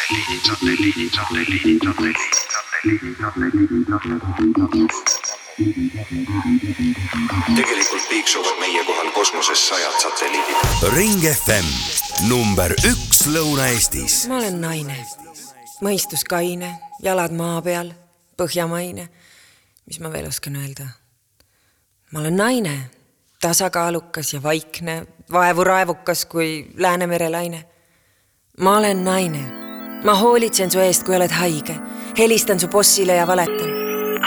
Tegelikult piiksuvad meie kohal kosmoses 100 satelliidid. Ring FM, number 1 Lõuna-Eestis. Ma olen naine, mõistus kaine, jalad maa peal, põhjamaine. Mis ma veel oskan öelda? Ma olen naine, tasakaalukas ja vaikne, vaevu raevukas kui Läänemere laine. Ma olen naine. Ma hoolitsen su eest, kui oled haige. Helistan su bossile ja valetan.